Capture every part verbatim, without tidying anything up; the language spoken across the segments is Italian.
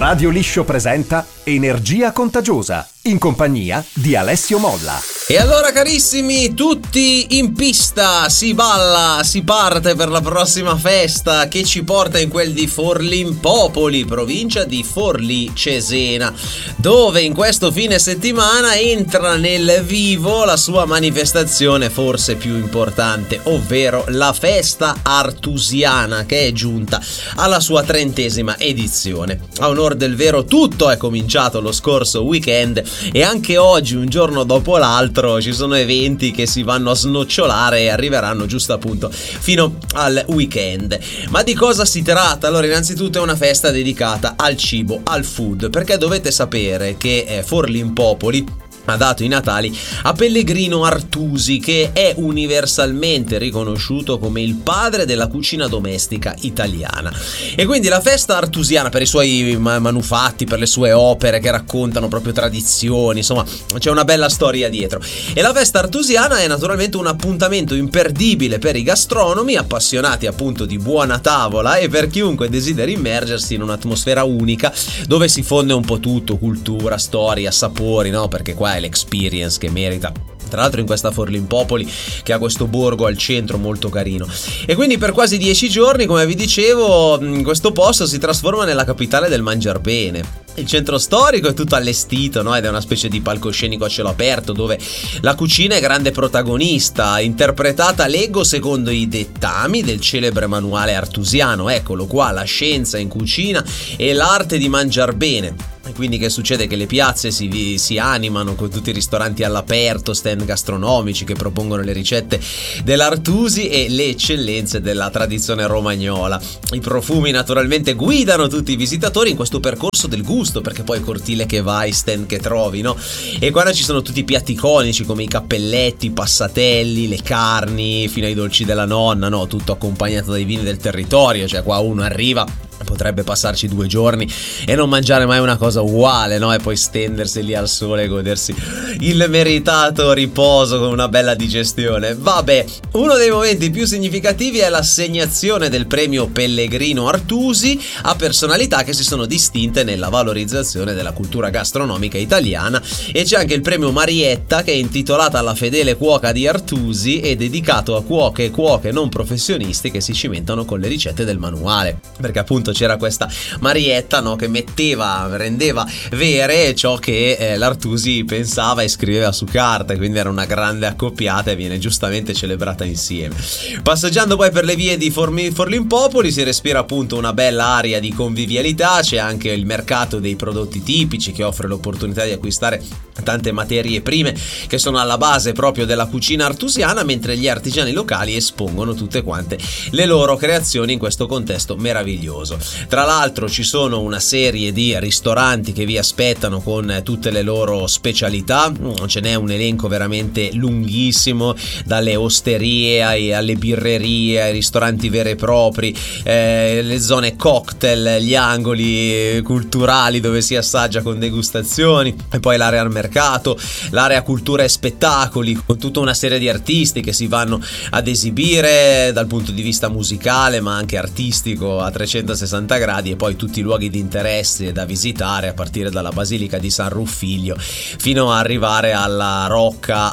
Radio Liscio presenta Energia Contagiosa, in compagnia di Alessio Molla. E allora carissimi, tutti in pista, si balla, si parte per la prossima festa che ci porta in quel di Forlimpopoli, provincia di Forlì Cesena, dove in questo fine settimana entra nel vivo la sua manifestazione forse più importante, ovvero la festa artusiana, che è giunta alla sua trentesima edizione. A onor del vero, tutto è cominciato lo scorso weekend e anche oggi, un giorno dopo l'altro, ci sono eventi che si vanno a snocciolare e arriveranno giusto appunto fino al weekend. Ma di cosa si tratta? Allora, innanzitutto è una festa dedicata al cibo, al food, perché dovete sapere che eh, Forlimpopoli ha dato i natali a Pellegrino Artusi, che è universalmente riconosciuto come il padre della cucina domestica italiana. E quindi la festa artusiana, per i suoi manufatti, per le sue opere che raccontano proprio tradizioni, insomma c'è una bella storia dietro. E la festa artusiana è naturalmente un appuntamento imperdibile per i gastronomi appassionati appunto di buona tavola e per chiunque desideri immergersi in un'atmosfera unica dove si fonde un po' tutto: cultura, storia, sapori, no? Perché qua è l'experience che merita. Tra l'altro in questa Forlimpopoli, che ha questo borgo al centro molto carino. E quindi per quasi dieci giorni, come vi dicevo, questo posto si trasforma nella capitale del mangiar bene. Il centro storico è tutto allestito, no? Ed è una specie di palcoscenico a cielo aperto dove la cucina è grande protagonista, interpretata, leggo, secondo i dettami del celebre manuale artusiano. Eccolo qua, la scienza in cucina e l'arte di mangiar bene. E quindi che succede? Che le piazze si, si animano con tutti i ristoranti all'aperto, stand gastronomici che propongono le ricette dell'Artusi e le eccellenze della tradizione romagnola. I profumi naturalmente guidano tutti i visitatori in questo percorso del gusto, perché poi cortile che vai, stand che trovi, no? E qua ci sono tutti i piatti iconici come i cappelletti, i passatelli, le carni, fino ai dolci della nonna, no? Tutto accompagnato dai vini del territorio. Cioè qua uno arriva, potrebbe passarci due giorni e non mangiare mai una cosa uguale, no? E poi stendersi lì al sole e godersi il meritato riposo con una bella digestione. Vabbè, uno dei momenti più significativi è l'assegnazione del premio Pellegrino Artusi a personalità che si sono distinte nella valorizzazione della cultura gastronomica italiana, e c'è anche il premio Marietta, che è intitolata alla fedele cuoca di Artusi e dedicato a cuoche e cuoche non professionisti che si cimentano con le ricette del manuale, perché appunto c'era questa Marietta, no, che metteva, rendeva vere ciò che eh, l'Artusi pensava e scriveva su carta, quindi era una grande accoppiata e viene giustamente celebrata insieme. Passeggiando poi per le vie di Formi, Forlimpopoli si respira appunto una bella aria di convivialità. C'è anche il mercato dei prodotti tipici che offre l'opportunità di acquistare tante materie prime che sono alla base proprio della cucina artusiana, mentre gli artigiani locali espongono tutte quante le loro creazioni in questo contesto meraviglioso. Tra l'altro ci sono una serie di ristoranti che vi aspettano con tutte le loro specialità. Ce n'è un elenco veramente lunghissimo, dalle osterie ai, alle birrerie, ai ristoranti veri e propri, eh, le zone cocktail, gli angoli culturali dove si assaggia con degustazioni, e poi l'area al mercato, l'area cultura e spettacoli con tutta una serie di artisti che si vanno ad esibire dal punto di vista musicale ma anche artistico a trecentosessanta gradi, e poi tutti i luoghi di interesse da visitare a partire dalla Basilica di San Ruffiglio fino a arrivare alla Rocca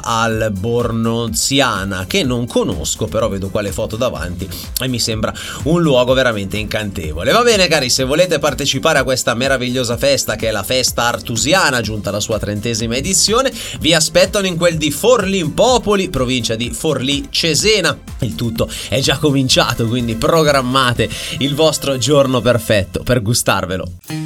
Albornoziana, che non conosco, però vedo qua le foto davanti e mi sembra un luogo veramente incantevole. Va bene cari, se volete partecipare a questa meravigliosa festa che è la festa artusiana giunta alla sua trentesima edizione, vi aspettano in quel di Forlimpopoli, provincia di Forlì Cesena. Il tutto è già cominciato, quindi programmate il vostro giorno perfetto per gustarvelo.